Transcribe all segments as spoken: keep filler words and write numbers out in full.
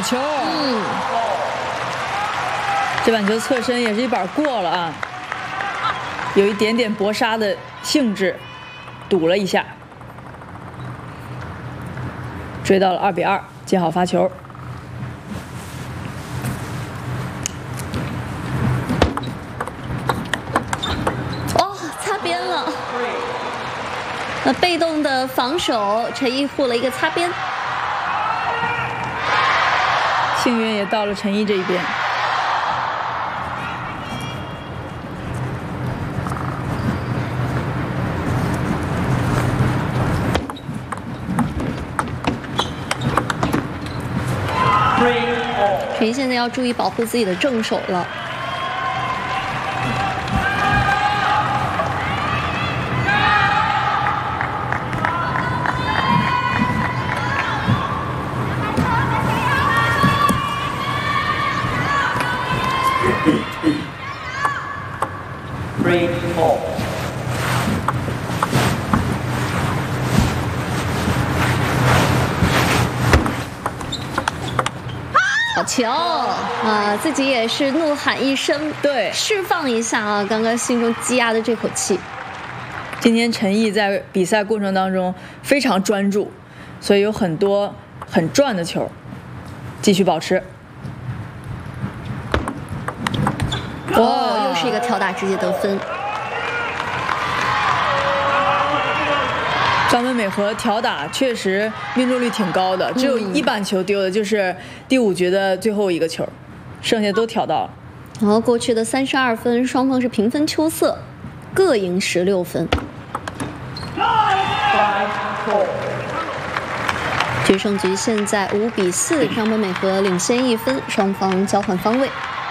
球。 嗯， 这板球侧身也是一板过了啊，有一点点搏杀的性质，赌了一下，追到了二比二，接好发球。 哦，擦边了。那被动的防守，陈毅护了一个擦边。 幸运也到了陈毅这一边。 陈毅现在要注意保护自己的正手了。好球啊！自己也是怒喊一声， 对， 释放一下啊，刚刚心中积压的这口气。 今天陈毅在比赛过程当中非常专注，所以有很多很转的球，继续保持。 哦，又是一个挑打直接得分。 张本美和挑打确实命中率挺高的，只有一板球丢的，就是第五局的最后一个球，剩下都挑到了。 然后过去的三十二分，双方是平分秋色，各赢十六分。决胜局现在五比四，张本美和领先一分，双方交换方位。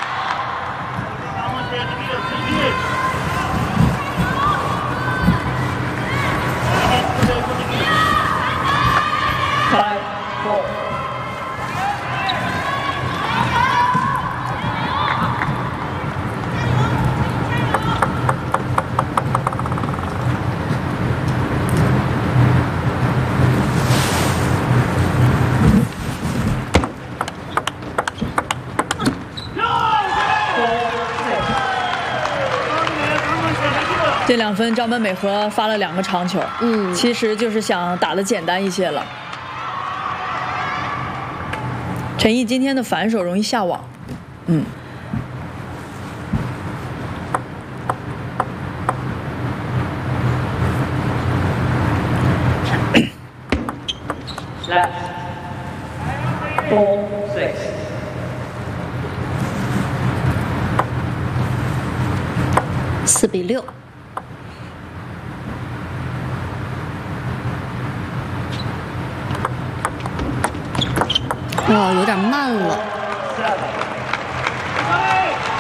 这两分张本美和发了两个长球， 嗯， 其实就是想打得简单一些了。陈毅今天的反手容易下网，嗯。 四比六。哇，有点慢了。